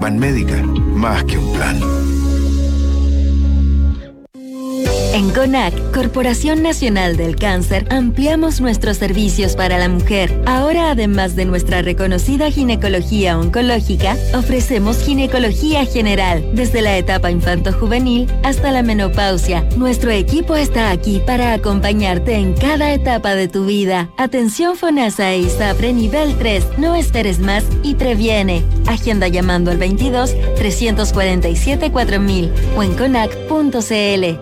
Panmédica, más que un plan. En CONAC, Corporación Nacional del Cáncer, ampliamos nuestros servicios para la mujer. Ahora, además de nuestra reconocida ginecología oncológica, ofrecemos ginecología general, desde la etapa infanto-juvenil hasta la menopausia. Nuestro equipo está aquí para acompañarte en cada etapa de tu vida. Atención FONASA e ISAPRE nivel 3. No esperes más y previene. Agenda llamando al 22 347 4000 o en conac.cl.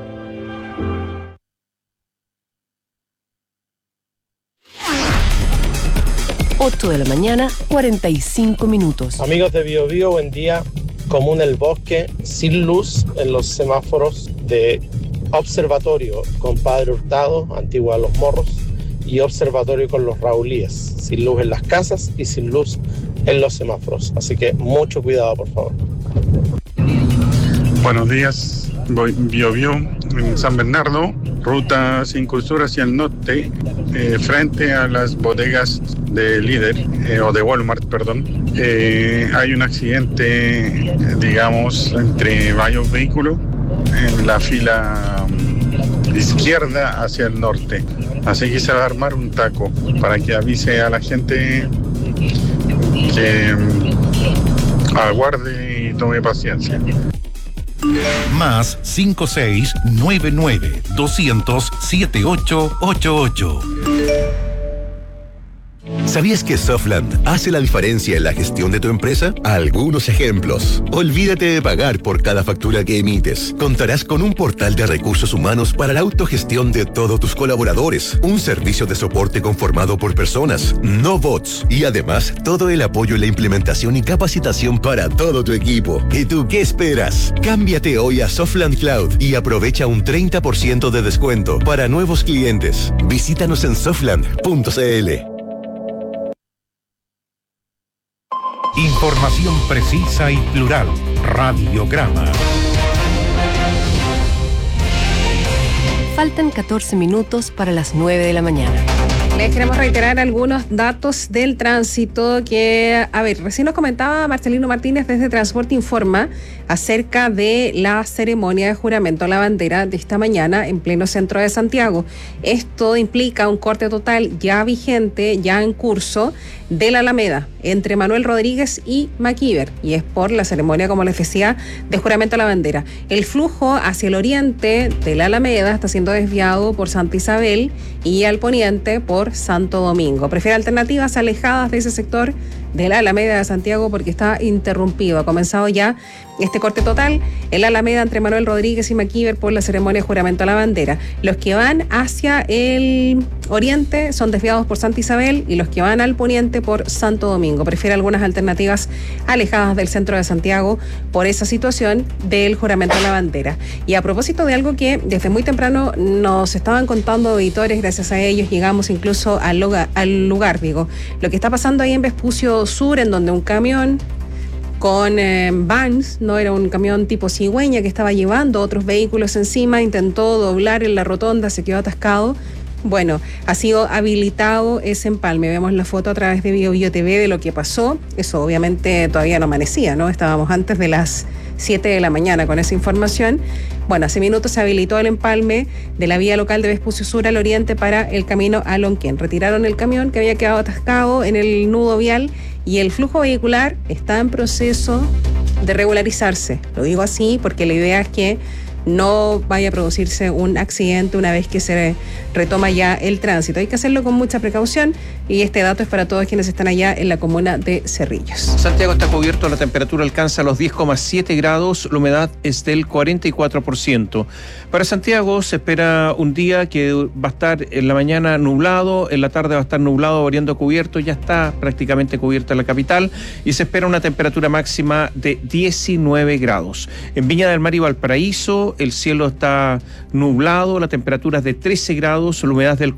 8 de la mañana, 45 minutos. Amigos de Bio Bio, buen día. Común El Bosque, sin luz en los semáforos de Observatorio con Padre Hurtado, Antigua Los Morros, y Observatorio con los Raulíes. Sin luz en las casas y sin luz en los semáforos. Así que mucho cuidado, por favor. Buenos días, Bio Bio, en San Bernardo, ruta sin cursura hacia el norte, frente a las bodegas de Líder, o de Walmart, perdón. Hay un accidente, digamos, entre varios vehículos en la fila izquierda hacia el norte. Así que se va a armar un taco para que avise a la gente que aguarde y tome paciencia. Más 5699 200 7888. ¿Sabías que Softland hace la diferencia en la gestión de tu empresa? Algunos ejemplos. Olvídate de pagar por cada factura que emites. Contarás con un portal de recursos humanos para la autogestión de todos tus colaboradores. Un servicio de soporte conformado por personas, no bots. Y además, todo el apoyo en la implementación y capacitación para todo tu equipo. ¿Y tú qué esperas? Cámbiate hoy a Softland Cloud y aprovecha un 30% de descuento para nuevos clientes. Visítanos en softland.cl. Información precisa y plural. Radiograma. Faltan 14 minutos para las 9 de la mañana. Les queremos reiterar algunos datos del tránsito que, recién nos comentaba Marcelino Martínez desde Transporte Informa acerca de la ceremonia de juramento a la bandera de esta mañana en pleno centro de Santiago. Esto implica un corte total ya vigente, ya en curso, de la Alameda entre Manuel Rodríguez y Macíver, y es por la ceremonia, como les decía, de juramento a la bandera. El flujo hacia el oriente de la Alameda está siendo desviado por Santa Isabel y al poniente por Santo Domingo. Prefiere alternativas alejadas de ese sector de la Alameda de Santiago porque está interrumpido. Ha comenzado ya este corte total en la Alameda entre Manuel Rodríguez y Macíver por la ceremonia de juramento a la bandera. Los que van hacia el oriente son desviados por Santa Isabel y los que van al poniente por Santo Domingo. Prefiere algunas alternativas alejadas del centro de Santiago por esa situación del juramento a la bandera. Y a propósito de algo que desde muy temprano nos estaban contando auditores, gracias a ellos llegamos incluso al lugar, digo, lo que está pasando ahí en Vespucio Sur, en donde un camión con vans, no era un camión tipo cigüeña que estaba llevando otros vehículos encima, intentó doblar en la rotonda, se quedó atascado. Bueno, ha sido habilitado ese empalme. Vemos la foto a través de Bio Bio TV de lo que pasó. Eso obviamente todavía no amanecía, ¿no? Estábamos antes de las 7 de la mañana con esa información. Bueno, hace minutos se habilitó el empalme de la vía local de Vespucio Sur al oriente para el camino a Lonquén. Retiraron el camión que había quedado atascado en el nudo vial y el flujo vehicular está en proceso de regularizarse. Lo digo así porque la idea es que no vaya a producirse un accidente una vez que se retoma ya el tránsito. Hay que hacerlo con mucha precaución y este dato es para todos quienes están allá en la comuna de Cerrillos. Santiago está cubierto, la temperatura alcanza los 10,7 grados, la humedad es del 44%. Para Santiago se espera un día que va a estar en la mañana nublado, en la tarde va a estar nublado, variando cubierto, ya está prácticamente cubierta la capital y se espera una temperatura máxima de 19 grados. En Viña del Mar y Valparaíso el cielo está nublado, la temperatura es de 13 grados, la humedad es del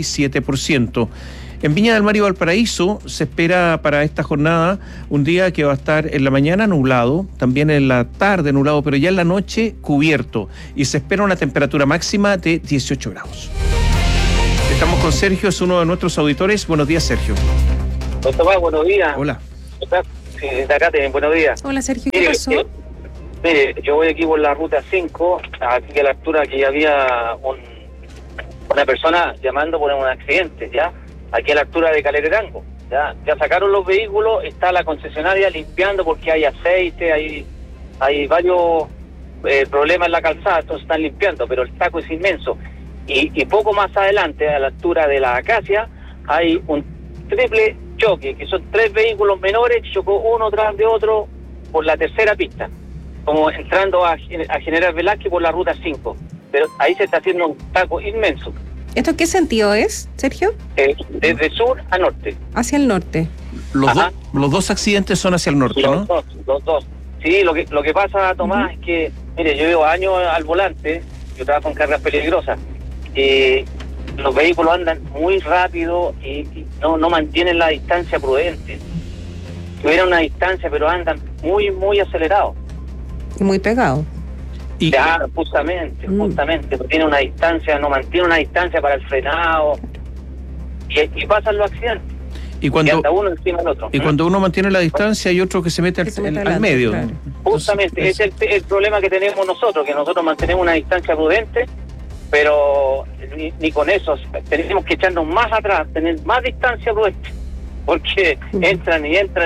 47%. En Viña del Mar y Valparaíso se espera para esta jornada un día que va a estar en la mañana nublado, también en la tarde nublado, pero ya en la noche cubierto. Y se espera una temperatura máxima de 18 grados. Estamos con Sergio, es uno de nuestros auditores. Buenos días, Sergio. Tomás, buenos días. Hola. Sí, de acá tienen, buenos días. Hola Sergio, ¿qué pasó? Mire, yo voy aquí por la ruta 5, aquí a la altura que ya había una persona llamando por un accidente, ¿ya? Aquí a la altura de Calererango, ¿ya? Ya sacaron los vehículos, está la concesionaria limpiando porque hay aceite, hay varios problemas en la calzada, entonces están limpiando, pero el taco es inmenso. Y poco más adelante, a la altura de la Acacia, hay un triple choque, que son 3 vehículos menores, chocó uno tras de otro por la tercera pista, como entrando a General Velázquez por la ruta 5. Pero ahí se está haciendo un taco inmenso. ¿Esto qué sentido es, Sergio? Desde sur a norte. Hacia el norte. Los dos accidentes son hacia el norte, ¿no? Los dos. Sí, lo que pasa, Tomás, es que, mire, yo llevo años al volante, yo trabajo en cargas peligrosas, los vehículos andan muy rápido y no mantienen la distancia prudente. Tuvieron una distancia, pero andan muy, muy acelerados. Y muy pegados. Ya, justamente, tiene una distancia, no mantiene una distancia para el frenado y pasan los accidentes. Y cuando anda uno encima del otro. Y cuando uno mantiene la distancia, hay otro que se mete al medio. Claro. Justamente, ese es el problema que tenemos nosotros, que nosotros mantenemos una distancia prudente, pero ni con eso, tenemos que echarnos más atrás, tener más distancia prudente, porque entran.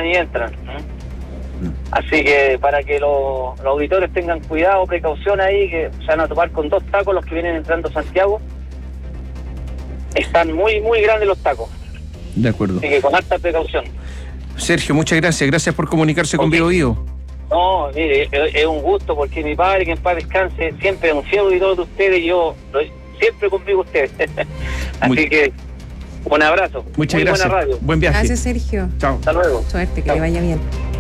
Así que para que los auditores tengan cuidado, precaución ahí, que se van a topar con 2 tacos los que vienen entrando a Santiago. Están muy, muy grandes los tacos. De acuerdo. Así que con alta precaución. Sergio, muchas gracias. Gracias por comunicarse con Bio Bio. No, mire, es un gusto porque mi padre, que en paz descanse, siempre es un fiel auditor de ustedes y yo siempre conmigo ustedes. Así que un abrazo. Muchas gracias. Buena radio. Buen viaje. Gracias, Sergio. Chao. Hasta luego. Suerte, que le vaya bien.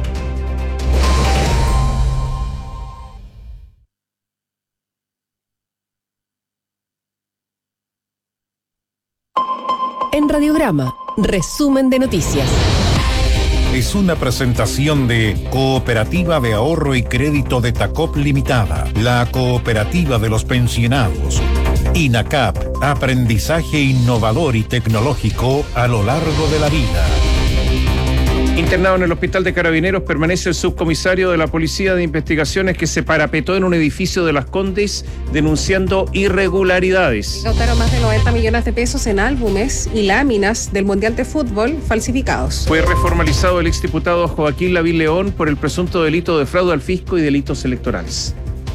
En Radiograma, resumen de noticias. Es una presentación de Cooperativa de Ahorro y Crédito de Tacop Limitada, la cooperativa de los pensionados. INACAP, aprendizaje innovador y tecnológico a lo largo de la vida. Internado en el Hospital de Carabineros permanece el subcomisario de la Policía de Investigaciones que se parapetó en un edificio de Las Condes denunciando irregularidades. Incautaron más de 90 millones de pesos en álbumes y láminas del Mundial de Fútbol falsificados. Fue reformalizado el exdiputado Joaquín Lavín León por el presunto delito de fraude al fisco y delitos electorales.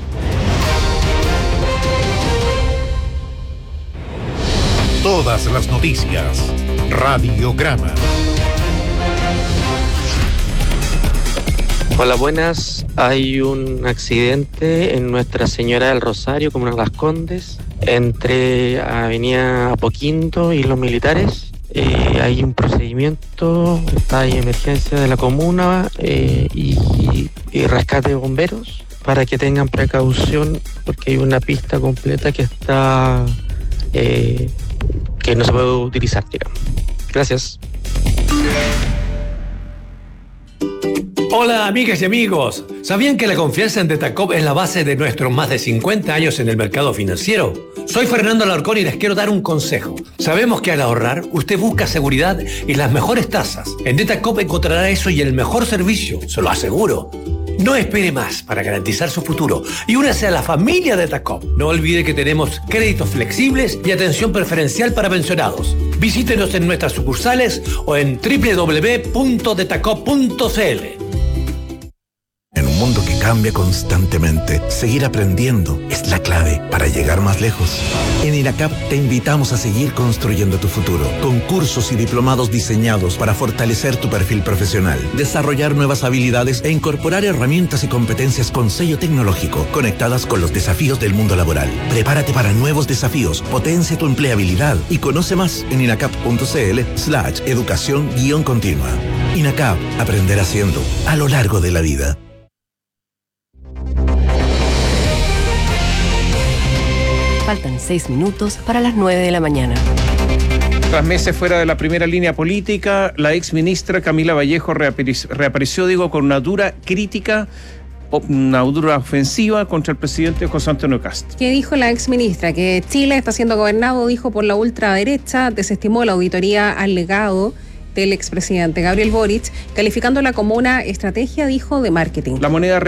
Todas las noticias. Radiograma. Hola, buenas. Hay un accidente en Nuestra Señora del Rosario, Comuna de Las Condes, entre Avenida Apoquindo y Los Militares. Hay un procedimiento, hay emergencia de la comuna y rescate de bomberos para que tengan precaución porque hay una pista completa que está que no se puede utilizar, digamos. Gracias. Hola amigas y amigos, ¿sabían que la confianza en Detacop es la base de nuestros más de 50 años en el mercado financiero? Soy Fernando Alarcón y les quiero dar un consejo. Sabemos que al ahorrar, usted busca seguridad y las mejores tasas. En Detacop encontrará eso y el mejor servicio, se lo aseguro. No espere más para garantizar su futuro y únase a la familia Detacop. No olvide que tenemos créditos flexibles y atención preferencial para pensionados. Visítenos en nuestras sucursales o en www.detacop.cl. En un mundo que cambia constantemente, seguir aprendiendo es la clave para llegar más lejos. En INACAP te invitamos a seguir construyendo tu futuro, con cursos y diplomados diseñados para fortalecer tu perfil profesional, desarrollar nuevas habilidades e incorporar herramientas y competencias con sello tecnológico, conectadas con los desafíos del mundo laboral. Prepárate para nuevos desafíos, potencia tu empleabilidad y conoce más en inacap.cl/educación-continua. INACAP, aprender haciendo, a lo largo de la vida. Faltan 6 minutos para las 9 de la mañana. Tras meses fuera de la primera línea política, la exministra Camila Vallejo reapareció, con una dura crítica, una dura ofensiva contra el presidente José Antonio Kast. ¿Qué dijo la exministra? Que Chile está siendo gobernado, dijo, por la ultraderecha, desestimó la auditoría al legado del expresidente Gabriel Boric, calificándola como una estrategia, dijo, de marketing. La moneda